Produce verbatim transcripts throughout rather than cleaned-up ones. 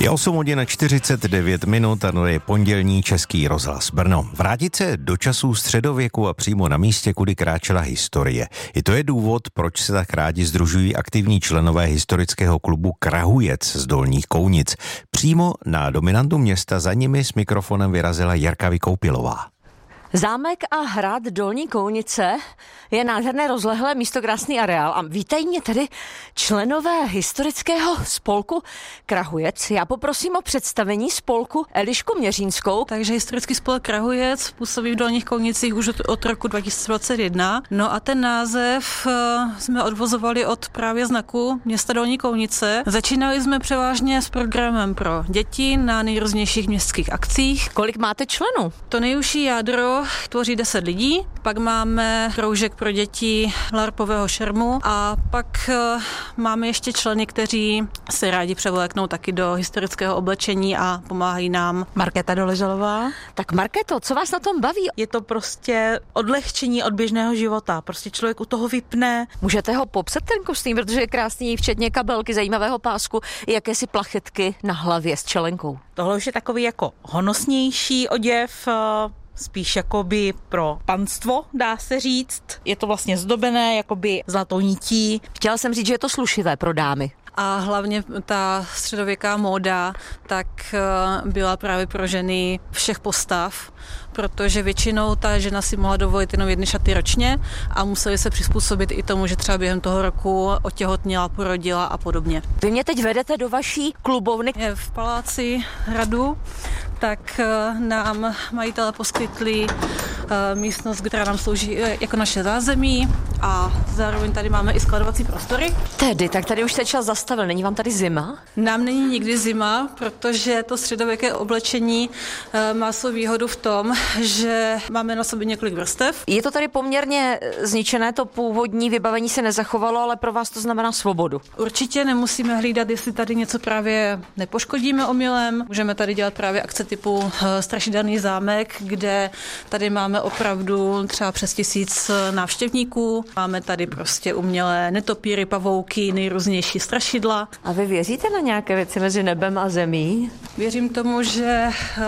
Je osm hodin a čtyřicet devět minut a to je pondělní Český rozhlas Brno. Vrátit se do časů středověku a přímo na místě, kudy kráčela historie. I to je důvod, proč se tak rádi sdružují aktivní členové historického klubu Krahujec z Dolních Kounic. Přímo na dominantu města za nimi s mikrofonem vyrazila Jarka Vykoupilová. Zámek a hrad Dolní Kounice je nádherné rozlehlé místo, krásný areál. A vítají mě tady členové historického spolku Krahujec. Já poprosím o představení spolku Elišku Měřínskou. Takže historický spolek Krahujec působí v Dolních Kounicích už od, od roku dva tisíce dvacet jedna. No a ten název uh, jsme odvozovali od právě znaku města Dolní Kounice. Začínali jsme převážně s programem pro děti na nejrůznějších městských akcích. Kolik máte členů? To nejužší jádro tvoří deset lidí, pak máme kroužek pro děti larpového šermu a pak uh, máme ještě členy, kteří se rádi převléknou taky do historického oblečení a pomáhají nám. Markéta Doležalová. Tak Markéto, co vás na tom baví? Je to prostě odlehčení od běžného života. Prostě člověk u toho vypne. Můžete ho popsat ten kostým, protože je krásný, včetně kabelky, zajímavého pásku, i jakési plachetky na hlavě s čelenkou. Tohle už je takový jako honosnější oděv, spíš jakoby pro panstvo, dá se říct. Je to vlastně zdobené jakoby zlatou nití. Chtěla jsem říct, že je to slušivé pro dámy. A hlavně ta středověká móda tak byla právě pro ženy všech postav, protože většinou ta žena si mohla dovolit jenom jedny šaty ročně a museli se přizpůsobit i tomu, že třeba během toho roku otěhotněla, porodila a podobně. Vy mě teď vedete do vaší klubovny. Je v paláci hradu, tak nám majitelé poskytli místnost, která nám slouží jako naše zázemí a zároveň tady máme i skladovací prostory. Tedy, tak tady už se čas zastavil, není vám tady zima? Nám není nikdy zima, protože to středověké oblečení má svou výhodu v tom, že máme na sobě několik vrstev. Je to tady poměrně zničené, to původní vybavení se nezachovalo, ale pro vás to znamená svobodu. Určitě nemusíme hlídat, jestli tady něco právě nepoškodíme omylem. Můžeme tady dělat právě akce typu Strašidelný zámek, kde tady máme opravdu třeba přes tisíc návštěvníků. Máme tady prostě umělé netopíry, pavouky, nejrůznější strašidla. A vy věříte na nějaké věci mezi nebem a zemí? Věřím tomu, že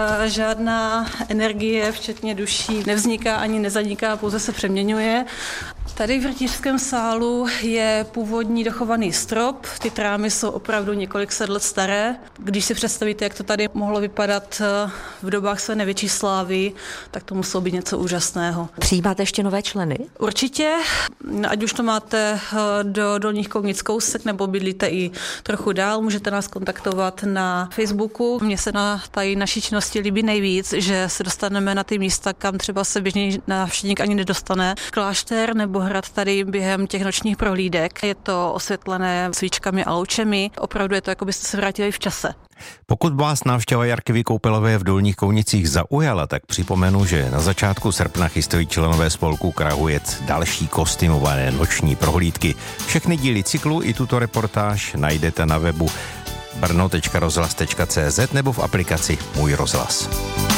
žádná energie, včetně duší, nevzniká ani nezaniká, pouze se přeměňuje. Tady v rytířském sálu je původní dochovaný strop. Ty trámy jsou opravdu několik set let staré. Když si představíte, jak to tady mohlo vypadat v dobách své největší slávy, tak to muselo být něco úžasného. Přijímáte ještě nové členy? Určitě, ať už to máte do Dolních Kounic kousek nebo bydlíte i trochu dál, můžete nás kontaktovat na Facebooku. Mně se na tady naší činnosti líbí nejvíc, že se dostaneme na ty místa, kam třeba se běžný návštěvník ani nedostane. Klášter nebo hrad tady během těch nočních prohlídek. Je to osvětlené svíčkami a loučemi. Opravdu je to, jako byste se vrátili v čase. Pokud vás návštěva Jarky Vykoupilové v Dolních Kounicích zaujala, tak připomenu, že na začátku srpna chystají členové spolku Krahujec další kostymované noční prohlídky. Všechny díly cyklu i tuto reportáž najdete na webu brno tečka rozhlas tečka cé zet nebo v aplikaci Můj rozhlas.